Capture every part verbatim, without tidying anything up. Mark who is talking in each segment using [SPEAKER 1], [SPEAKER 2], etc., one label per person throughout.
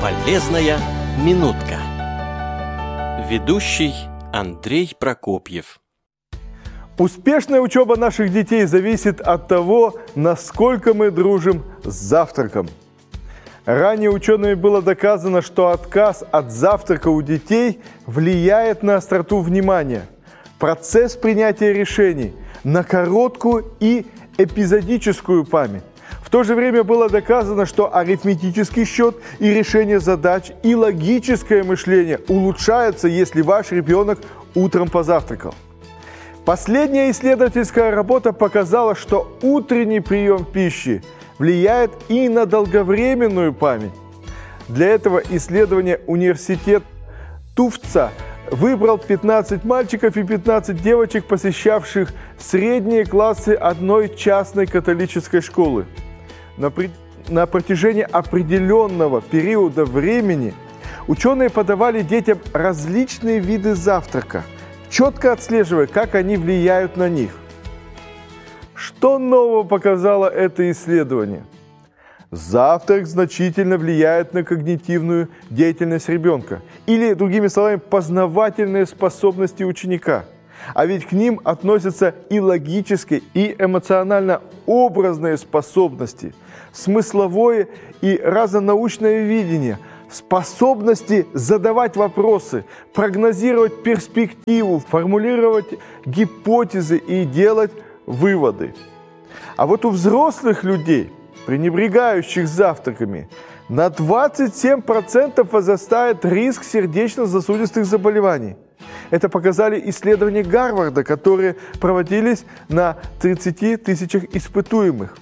[SPEAKER 1] Полезная минутка. Ведущий Андрей Прокопьев.
[SPEAKER 2] Успешная учеба наших детей зависит от того, насколько мы дружим с завтраком. Ранее учеными было доказано, что отказ от завтрака у детей влияет на остроту внимания, процесс принятия решений, на короткую и эпизодическую память. В то же время было доказано, что арифметический счет и решение задач и логическое мышление улучшаются, если ваш ребенок утром позавтракал. Последняя исследовательская работа показала, что утренний прием пищи влияет и на долговременную память. Для этого исследования университет Туфтса выбрал пятнадцать мальчиков и пятнадцать девочек, посещавших средние классы одной частной католической школы. На, при... на протяжении определенного периода времени ученые подавали детям различные виды завтрака, четко отслеживая, как они влияют на них. Что нового показало это исследование? Завтрак значительно влияет на когнитивную деятельность ребенка, или, другими словами, познавательные способности ученика. А ведь к ним относятся и логические, и эмоционально-образные способности, смысловое и разнонаучное видение, способности задавать вопросы, прогнозировать перспективу, формулировать гипотезы и делать выводы. А вот у взрослых людей, пренебрегающих завтраками, на двадцать семь процентов возрастает риск сердечно-сосудистых заболеваний. Это показали исследования Гарварда, которые проводились на тридцати тысячах испытуемых.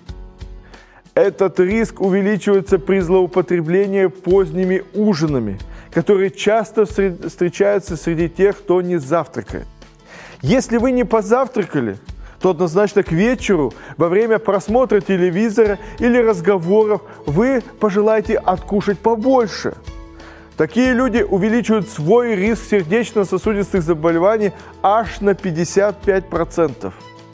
[SPEAKER 2] Этот риск увеличивается при злоупотреблении поздними ужинами, которые часто встречаются среди тех, кто не завтракает. Если вы не позавтракали, то однозначно к вечеру, во время просмотра телевизора или разговоров, вы пожелаете откушать побольше. Такие люди увеличивают свой риск сердечно-сосудистых заболеваний аж на пятьдесят пять процентов.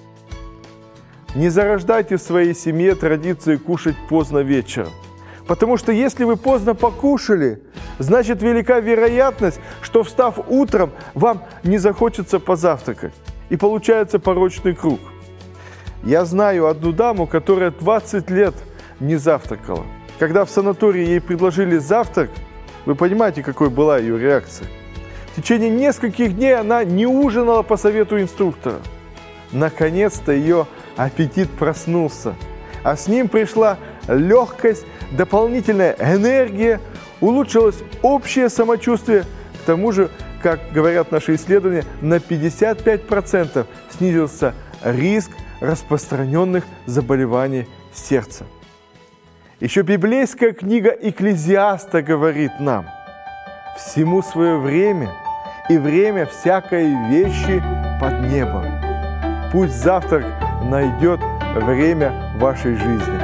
[SPEAKER 2] Не зарождайте в своей семье традиции кушать поздно вечером. Потому что если вы поздно покушали, значит велика вероятность, что, встав утром, вам не захочется позавтракать. И получается порочный круг. Я знаю одну даму, которая двадцать лет не завтракала. Когда в санатории ей предложили завтрак, вы понимаете, какой была ее реакция? В течение нескольких дней она не ужинала по совету инструктора. Наконец-то ее аппетит проснулся, а с ним пришла легкость, дополнительная энергия, улучшилось общее самочувствие. К тому же, как говорят наши исследования, на пятьдесят пять процентов снизился риск распространенных заболеваний сердца. Еще библейская книга Экклезиаста говорит нам: «Всему свое время, и время всякой вещи под небом». Пусть завтрак найдет время в вашей жизни.